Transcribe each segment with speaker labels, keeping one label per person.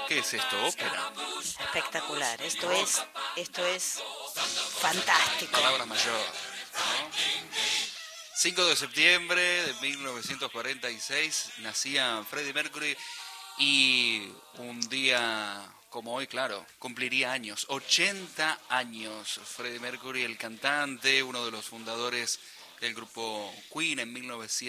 Speaker 1: ¿Qué es esto? ¿Ópera?
Speaker 2: Espectacular. Esto es fantástico.
Speaker 1: Palabra mayor, ¿no? 5 de septiembre de 1946 nacía Freddie Mercury y un día como hoy, claro, cumpliría años, 80 años. Freddie Mercury, el cantante, uno de los fundadores del grupo Queen en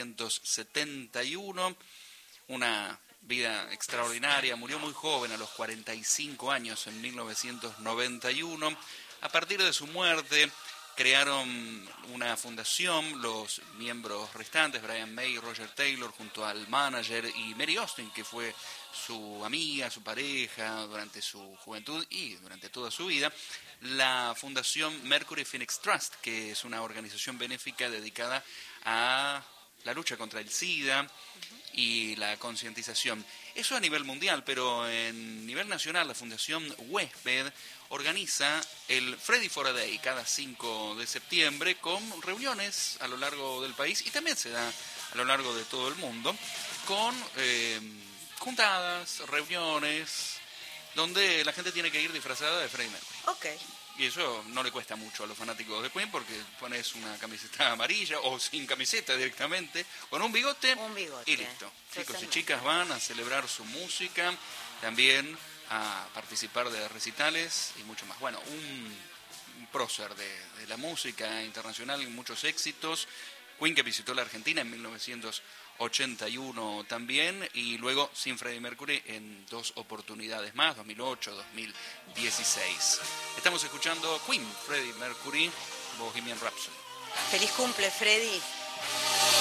Speaker 1: 1971, una vida extraordinaria, murió muy joven, a los 45 años, en 1991. A partir de su muerte, crearon una fundación, los miembros restantes, Brian May y Roger Taylor, junto al manager, y Mary Austin, que fue su amiga, su pareja, durante su juventud y durante toda su vida, la fundación Mercury Phoenix Trust, que es una organización benéfica dedicada a la lucha contra el SIDA y la concientización. Eso a nivel mundial, pero en nivel nacional la Fundación Huésped organiza el Freddie for a Day cada 5 de septiembre con reuniones a lo largo del país y también se da a lo largo de todo el mundo con juntadas, reuniones, donde la gente tiene que ir disfrazada de Freddie Mercury.
Speaker 2: Ok.
Speaker 1: Y eso no le cuesta mucho a los fanáticos de Queen porque pones una camiseta amarilla o sin camiseta directamente, con un bigote y listo. Chicos y chicas van a celebrar su música, también a participar de recitales y mucho más. Bueno, un prócer de la música internacional, muchos éxitos. Queen, que visitó la Argentina en 1981 también, y luego sin Freddie Mercury en 2 oportunidades más, 2008, 2016. Estamos escuchando Queen, Freddie Mercury, Bohemian Rhapsody.
Speaker 2: Feliz cumple, Freddy.